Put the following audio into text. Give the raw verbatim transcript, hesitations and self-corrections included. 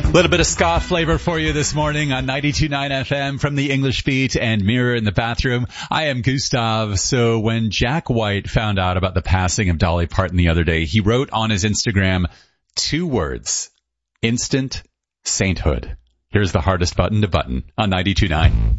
A little bit of ska flavor for you this morning on ninety-two point nine F M from the English Beat and Mirror in the Bathroom. I am Gustav. So when Jack White found out about the passing of Dolly Parton the other day, he wrote on his Instagram two words: instant sainthood. Here's the hardest button to button on ninety-two point nine.